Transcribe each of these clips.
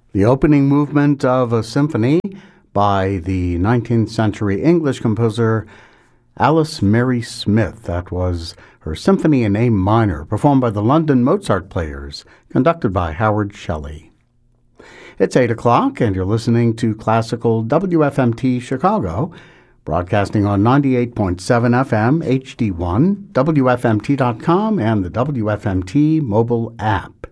The opening movement of a symphony by the 19th century English composer Alice Mary Smith. That was her Symphony in A minor, performed by the London Mozart Players, conducted by Howard Shelley. It's 8 o'clock, and you're listening to Classical WFMT Chicago, broadcasting on 98.7 FM, HD1, WFMT.com, and the WFMT mobile app.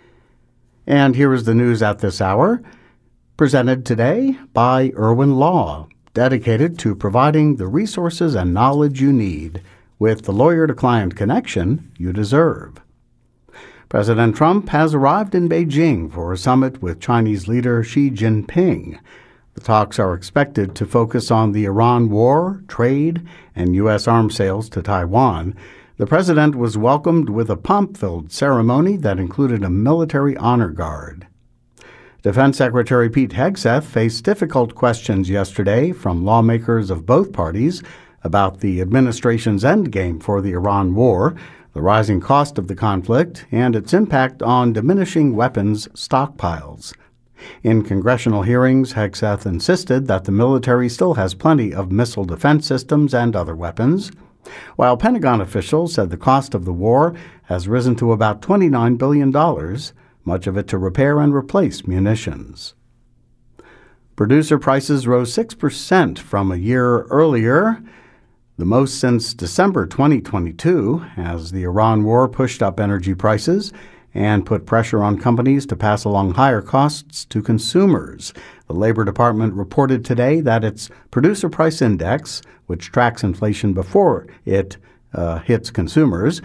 And here is the news at this hour, presented today by Irwin Law, dedicated to providing the resources and knowledge you need with the lawyer-to-client connection you deserve. President Trump has arrived in Beijing for a summit with Chinese leader Xi Jinping. The talks are expected to focus on the Iran war, trade, and U.S. arms sales to Taiwan. The president was welcomed with a pomp-filled ceremony that included a military honor guard. Defense Secretary Pete Hegseth faced difficult questions yesterday from lawmakers of both parties about the administration's endgame for the Iran war, the rising cost of the conflict, and its impact on diminishing weapons stockpiles. In congressional hearings, Hegseth insisted that the military still has plenty of missile defense systems and other weapons, while Pentagon officials said the cost of the war has risen to about $29 billion, much of it to repair and replace munitions. Producer prices rose 6% from a year earlier, the most since December 2022, as the Iran war pushed up energy prices and put pressure on companies to pass along higher costs to consumers. The Labor Department reported today that its Producer Price Index, which tracks inflation before it hits consumers,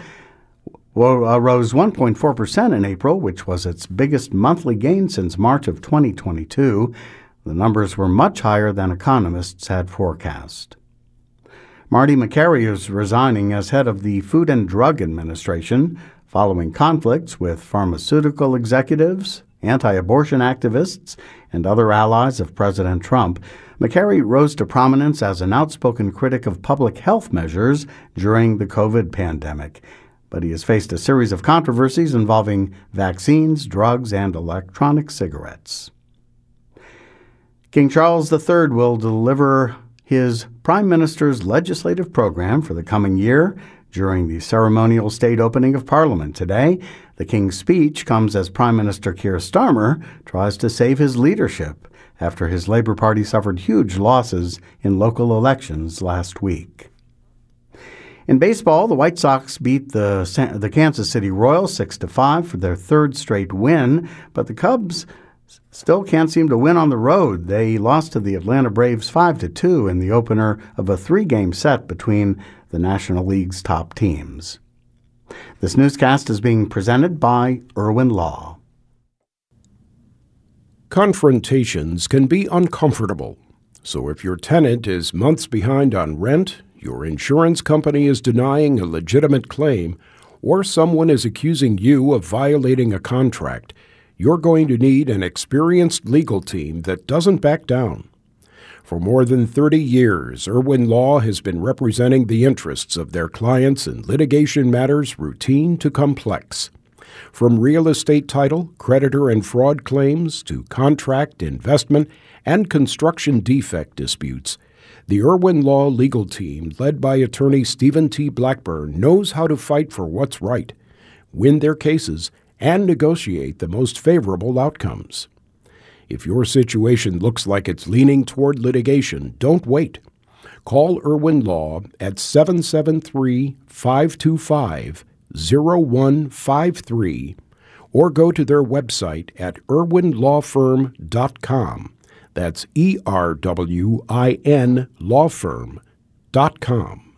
rose 1.4% in April, which was its biggest monthly gain since March of 2022. The numbers were much higher than economists had forecast. Marty Makary is resigning as head of the Food and Drug Administration following conflicts with pharmaceutical executives, anti-abortion activists, and other allies of President Trump. Makary rose to prominence as an outspoken critic of public health measures during the COVID pandemic, but he has faced a series of controversies involving vaccines, drugs, and electronic cigarettes. King Charles III will deliver his Prime Minister's legislative program for the coming year during the ceremonial state opening of Parliament today. The King's speech comes as Prime Minister Keir Starmer tries to save his leadership after his Labour Party suffered huge losses in local elections last week. In baseball, the White Sox beat the Kansas City Royals 6-5 for their third straight win, but the Cubs still can't seem to win on the road. They lost to the Atlanta Braves 5-2 in the opener of a three-game set between the National League's top teams. This newscast is being presented by Irwin Law. Confrontations can be uncomfortable. So if your tenant is months behind on rent, your insurance company is denying a legitimate claim, or someone is accusing you of violating a contract, you're going to need an experienced legal team that doesn't back down. For more than 30 years, Irwin Law has been representing the interests of their clients in litigation matters routine to complex. From real estate title, creditor and fraud claims to contract, investment, and construction defect disputes, the Irwin Law legal team, led by attorney Stephen T. Blackburn, knows how to fight for what's right, win their cases, and negotiate the most favorable outcomes. If your situation looks like it's leaning toward litigation, don't wait. Call Irwin Law at 773-525-0153 or go to their website at irwinlawfirm.com. That's ERWIN lawfirm.com.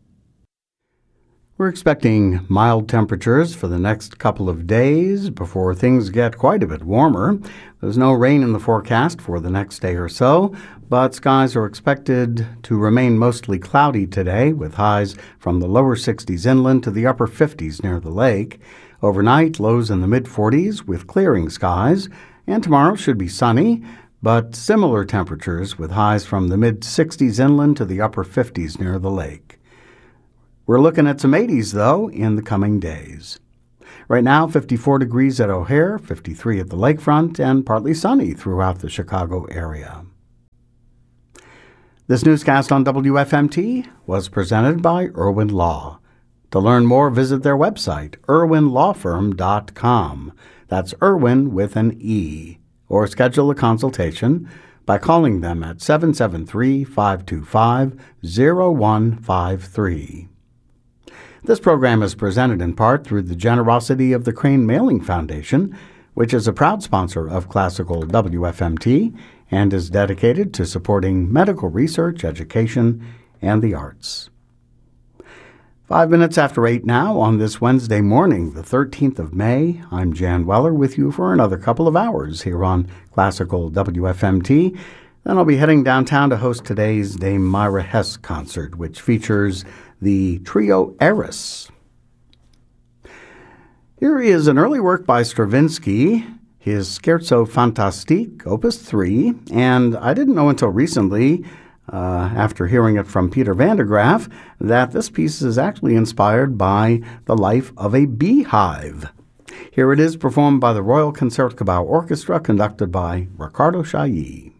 We're expecting mild temperatures for the next couple of days before things get quite a bit warmer. There's no rain in the forecast for the next day or so, but skies are expected to remain mostly cloudy today, with highs from the lower 60s inland to the upper 50s near the lake. Overnight, lows in the mid-40s with clearing skies, and tomorrow should be sunny, but similar temperatures with highs from the mid-60s inland to the upper 50s near the lake. We're looking at some 80s, though, in the coming days. Right now, 54 degrees at O'Hare, 53 at the lakefront, and partly sunny throughout the Chicago area. This newscast on WFMT was presented by Irwin Law. To learn more, visit their website, irwinlawfirm.com. That's Irwin with an E. Or schedule a consultation by calling them at 773-525-0153. This program is presented in part through the generosity of the Crane Mailing Foundation, which is a proud sponsor of Classical WFMT and is dedicated to supporting medical research, education, and the arts. 5 minutes after 8 now on this Wednesday morning, the 13th of May. I'm Jan Weller with you for another couple of hours here on Classical WFMT. Then I'll be heading downtown to host today's Dame Myra Hess concert, which features the trio Eris. Here is an early work by Stravinsky, his Scherzo Fantastique, Opus 3, and I didn't know until recently, after hearing it from Peter van der Graaf, that this piece is actually inspired by the life of a beehive. Here it is performed by the Royal Concertgebouw Orchestra, conducted by Ricardo Chailly.